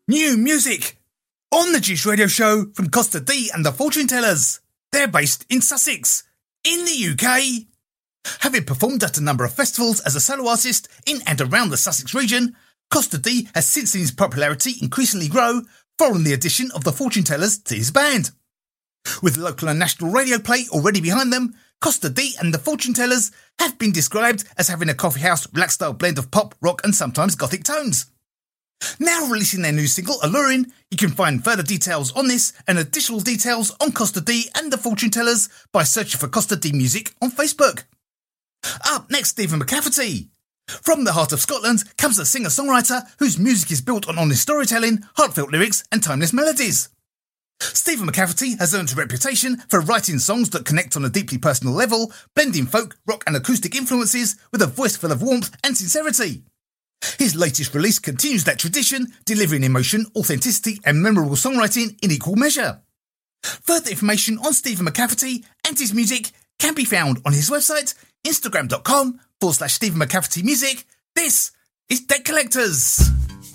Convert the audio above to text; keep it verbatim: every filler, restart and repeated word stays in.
New music on the Juice Radio Show from Costa D and the Fortune Tellers. They're based in Sussex, in the U K. Having performed at a number of festivals as a solo artist in and around the Sussex region, Costa D has since seen his popularity increasingly grow following the addition of the Fortune Tellers to his band. With local and national radio play already behind them, Costa D and the Fortune Tellers have been described as having a coffee house relaxed style blend of pop, rock and sometimes gothic tones. Now releasing their new single, Alluring, you can find further details on this and additional details on Costa D and the Fortune Tellers by searching for Costa D Music on Facebook. Up next, Stephen McCafferty. From the heart of Scotland comes a singer-songwriter whose music is built on honest storytelling, heartfelt lyrics and timeless melodies. Stephen McCafferty has earned a reputation for writing songs that connect on a deeply personal level, blending folk, rock and acoustic influences with a voice full of warmth and sincerity. His latest release continues that tradition, delivering emotion, authenticity and memorable songwriting in equal measure. Further information on Stephen McCafferty and his music can be found on his website, instagram.com forward slash Stephen McCafferty Music. This is Debt Collectors.